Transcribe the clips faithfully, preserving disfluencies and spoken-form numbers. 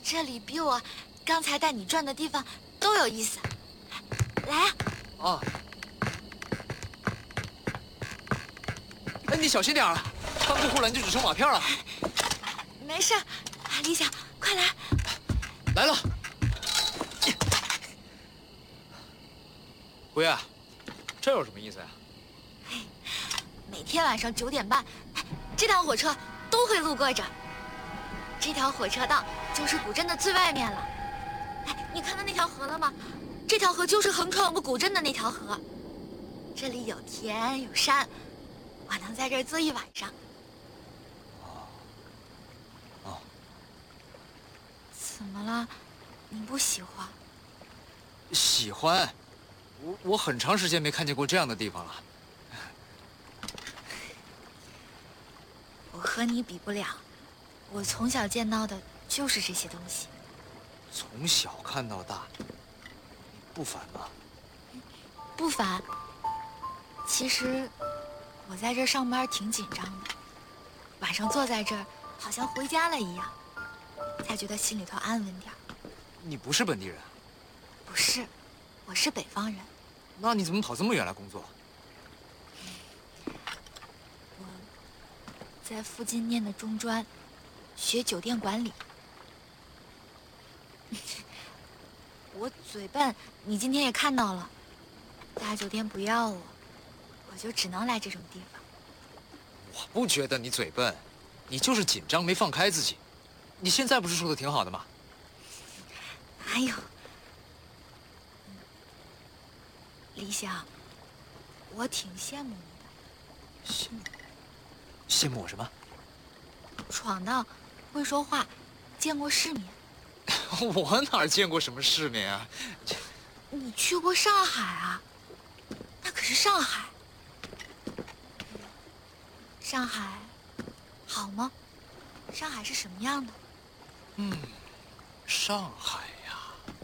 这里比我刚才带你转的地方都有意思。来啊！ 啊！哎，你小心点啊！翻过护栏就只剩瓦片了。 没事，李想，快来！ 来了。姑爷，这有什么意思呀？ 每天晚上九点半，这趟火车都会路过这儿。这条火车道就是古镇的最外面了。哎，你看到那条河了吗？这条河就是横穿我们古镇的那条河。这里有田有山，我能在这儿坐一晚上。 哦。哦。 怎么了？你不喜欢？ 喜欢。我我很长时间没看见过这样的地方了。 我和你比不了，我从小见到的就是这些东西。 从小看到大，你不烦吗？ 不烦。其实我在这上班挺紧张的，晚上坐在这儿好像回家了一样，才觉得心里头安稳点。 你不是本地人？ 不是，我是北方人。 那你怎么跑这么远来工作？ 我在附近念的中专，学酒店管理。我嘴笨，你今天也看到了，大酒店不要我，我就只能来这种地方。 我不觉得你嘴笨，你就是紧张没放开自己。你现在不是说的挺好的吗？ 哎呦，李想，我挺羡慕你的。 羡慕？羡慕我什么？ 闯荡，会说话，见过世面。 我哪见过什么世面啊？ 你去过上海啊？那可是上海。上海好吗？上海是什么样的？ 嗯，上海呀，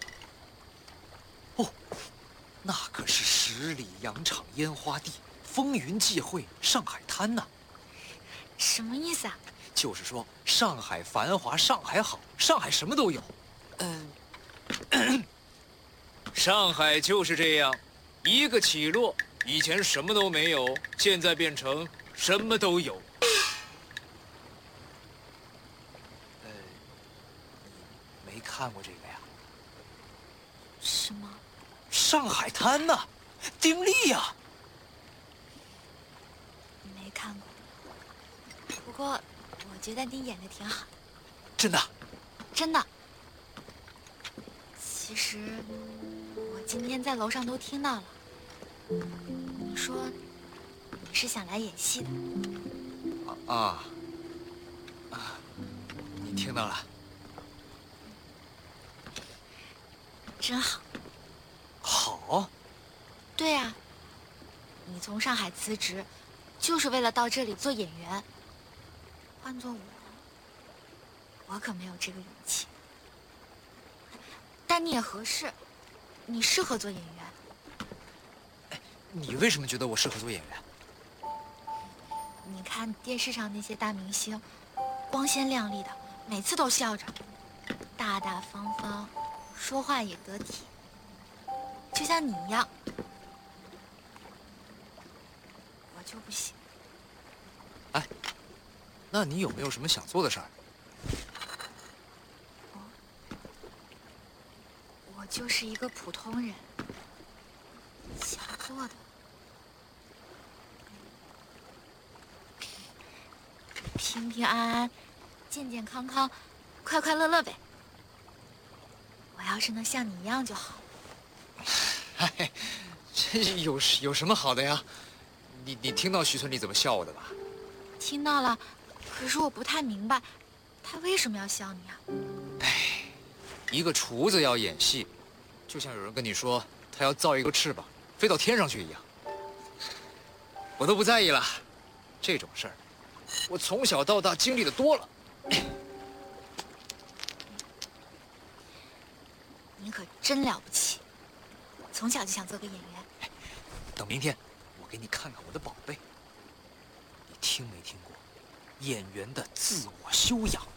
哦，那可是十里洋场烟花地，风云际会上海滩呐。 什么意思啊？ 就是说上海繁华，上海好，上海什么都有。嗯、呃，上海就是这样，一个起落，以前什么都没有，现在变成什么都有。呃，你没看过这个呀？ 什么？ 上海滩呐，丁力呀。 没看过。不过我觉得你演的挺好。 真的？ 真的。其实我今天在楼上都听到了，你说你是想来演戏的。 啊啊！你听到了？ 真好。 好。 对啊，你从上海辞职，就是为了到这里做演员。换做我，我可没有这个勇气。但你也合适，你适合做演员。 哎，你为什么觉得我适合做演员？ 你看电视上那些大明星，光鲜亮丽的，每次都笑着，大大方方，说话也得体，就像你一样。我就不行。 哎，那你有没有什么想做的事儿？ 我就是一个普通人，想做的平平安安、健健康康、快快乐乐呗。我要是能像你一样就好。 嗨，这有有什么好的呀？你你听到徐村里怎么笑我的吧？ 听到了，可是我不太明白，他为什么要笑你啊？ 哎，一个厨子要演戏，就像有人跟你说他要造一个翅膀飞到天上去一样。我都不在意了，这种事儿，我从小到大经历的多了。 你可真了不起，从小就想做个演员。 等明天，我给你看看我的宝贝。你听没听过演员的自我修养？